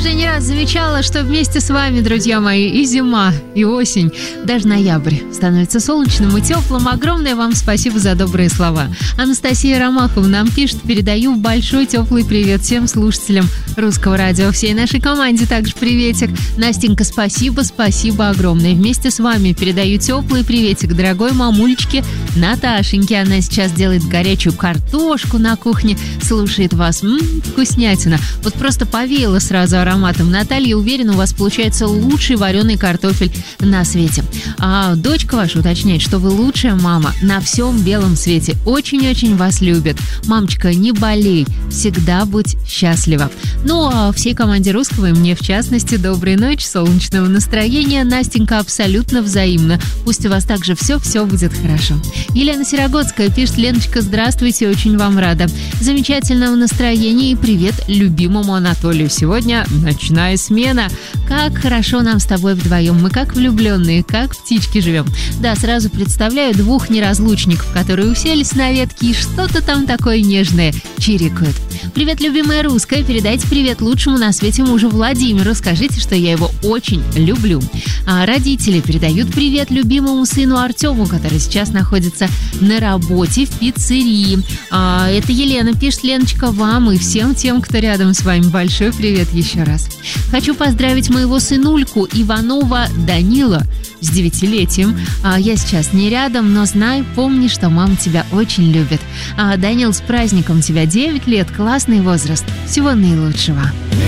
уже не раз замечала, что вместе с вами, друзья мои, и зима, и осень, даже ноябрь становится солнечным и теплым. Огромное вам спасибо за добрые слова. Анастасия Ромахова нам пишет: передаю большой теплый привет всем слушателям Русского радио, всей нашей команде также приветик. Настенька, спасибо огромное. Вместе с вами передаю теплый приветик дорогой мамулечке Наташеньке. Она сейчас делает горячую картошку на кухне, слушает вас. Вкуснятина. Вот просто повеяло сразу ароматом. Наталья, уверена, у вас получается лучший вареный картофель на свете. А дочка ваша уточняет, что вы лучшая мама на всем белом свете. Очень-очень вас любят. Мамочка, не болей, всегда будь счастлива. Ну, а всей команде Русского и мне в частности доброй ночи, солнечного настроения. Настенька, абсолютно взаимно. Пусть у вас также все будет хорошо. Елена Серогодская пишет: Леночка, здравствуйте, очень вам рада. Замечательного настроения и привет любимому Анатолию. Сегодня ночная смена. Как хорошо нам с тобой вдвоем. Мы как влюбленные, как птички живем. Да, сразу представляю двух неразлучников, которые уселись на ветке и что-то там такое нежное чирикают. Привет, любимая Русская. Передайте привет лучшему на свете мужу Владимиру. Скажите, что я его очень люблю. А родители передают привет любимому сыну Артему, который сейчас находится на работе в пиццерии. Это Елена пишет: Леночка, вам и всем тем, кто рядом с вами, большой привет еще раз. Хочу поздравить моего сынульку Иванова Данила с 9-летием. Я сейчас не рядом, но знай, помни, что мама тебя очень любит. Данил, с праздником тебя, 9 лет, классный возраст. Всего наилучшего.